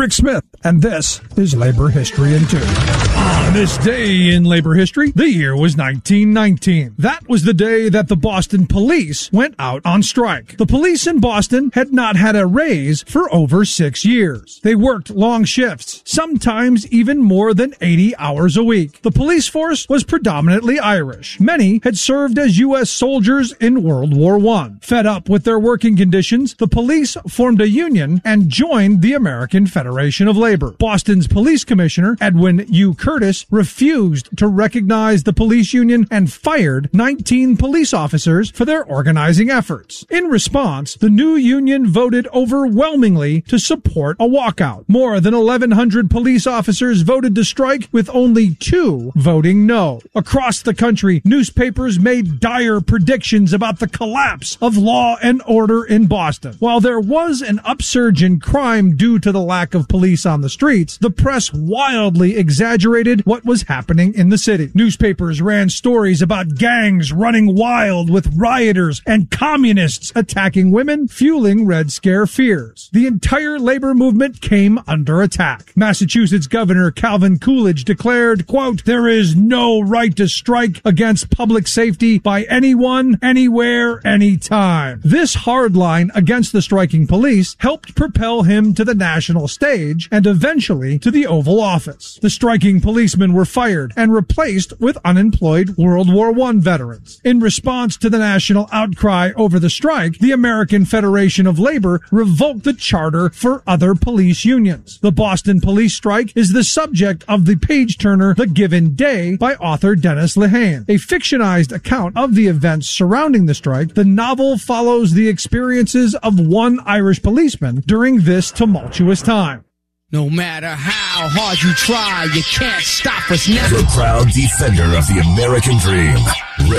Rick Smith, and this is Labor History in 2. On this day in labor history, the year was 1919. That was the day that the Boston police went out on strike. The police in Boston had not had a raise for over 6 years. They worked long shifts, sometimes even more than 80 hours a week. The police force was predominantly Irish. Many had served as U.S. soldiers in World War I. Fed up with their working conditions, the police formed a union and joined the American Federation of Labor. Boston's police commissioner, Edwin U. Curtis, refused to recognize the police union and fired 19 police officers for their organizing efforts. In response, the new union voted overwhelmingly to support a walkout. More than 1,100 police officers voted to strike, with only 2 voting no. Across the country, newspapers made dire predictions about the collapse of law and order in Boston. While there was an upsurge in crime due to the lack of police on the streets, the press wildly exaggerated what was happening in the city. Newspapers ran stories about gangs running wild with rioters and communists attacking women, fueling Red Scare fears. The entire labor movement came under attack. Massachusetts Governor Calvin Coolidge declared, quote, "There is no right to strike against public safety by anyone, anywhere, anytime." This hard line against the striking police helped propel him to the national stage and eventually to the Oval Office. The striking policemen were fired and replaced with unemployed World War I veterans. In response to the national outcry over the strike, the American Federation of Labor revoked the charter for other police unions. The Boston police strike is the subject of the page-turner The Given Day by author Dennis Lehane. A fictionized account of the events surrounding the strike, the novel follows the experiences of one Irish policeman during this tumultuous time. No matter how hard you try, you can't stop us now. The proud defender of the American dream,